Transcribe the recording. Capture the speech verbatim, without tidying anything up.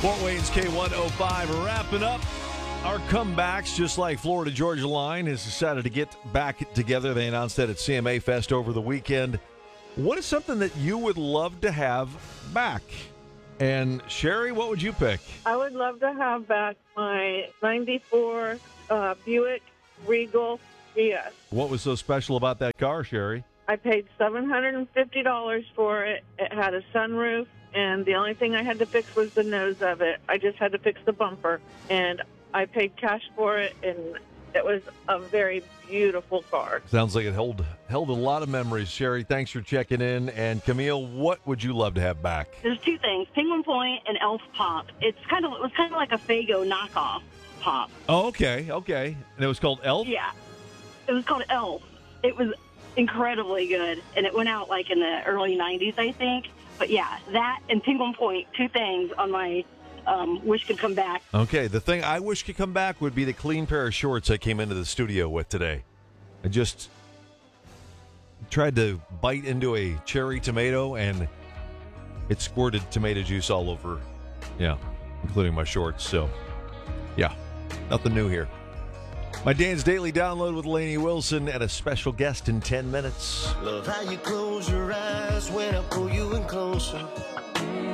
Fort Wayne's K one oh five wrapping up our comebacks, just like Florida Georgia Line has decided to get back together. They announced that at C M A Fest over the weekend. What is something that you would love to have back? And Sherry, what would you pick? I would love to have back my ninety-four uh, Buick Regal G S. What was so special about that car, Sherry? I paid seven hundred fifty dollars for it. It had a sunroof, and the only thing I had to fix was the nose of it. I just had to fix the bumper, and I paid cash for it, and it was a very beautiful car. Sounds like it held held a lot of memories. Sherry, thanks for checking in. And Camille, what would you love to have back? There's two things: Penguin Point and Elf Pop. It's kind of it was kind of like a Faygo knockoff pop. Oh, okay, okay. And it was called Elf? Yeah, it was called Elf. It was incredibly good, and it went out like in the early nineties, I think. But yeah, that and Penguin Point, two things on my um, wish could come back. Okay, the thing I wish could come back would be the clean pair of shorts I came into the studio with today. I just tried to bite into a cherry tomato, and it squirted tomato juice all over, yeah, including my shorts. So, yeah, nothing new here. My Dan's Daily Download with Lainey Wilson and a special guest in ten minutes. Love how you close your eyes when I pull you in closer.